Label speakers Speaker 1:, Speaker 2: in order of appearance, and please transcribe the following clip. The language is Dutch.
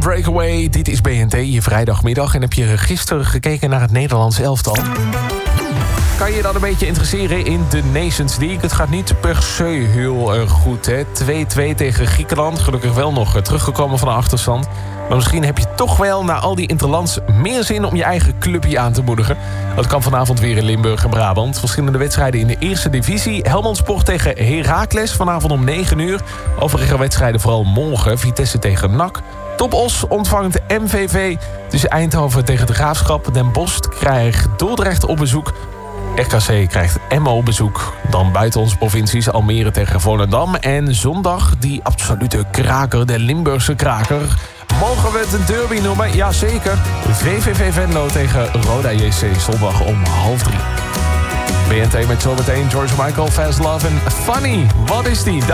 Speaker 1: Breakaway. Dit is BNT, je vrijdagmiddag. En heb je gisteren gekeken naar het Nederlands elftal? Kan je dan een beetje interesseren in de Nations League? Het gaat niet per se heel erg goed, hè? 2-2 tegen Griekenland. Gelukkig wel nog teruggekomen van de achterstand. Maar misschien heb je toch wel na al die interlands meer zin om je eigen clubje aan te moedigen. Dat kan vanavond weer in Limburg en Brabant. Verschillende wedstrijden in de eerste divisie. Helmond Sport tegen Heracles vanavond om 9 uur. Overige wedstrijden vooral morgen. Vitesse tegen NAC. Top Os ontvangt MVV. Tussen Eindhoven tegen de Graafschap. Den Bosch krijgt Dordrecht op bezoek. RKC krijgt Emmen op bezoek. Dan buiten onze provincies Almere tegen Volendam. En zondag die absolute kraker, de Limburgse kraker. Mogen we het een derby noemen? Jazeker. VVV Venlo tegen Roda JC. Zondag om 2:30. BNT met zometeen George Michael, Fast Love en Funny. Wat is die?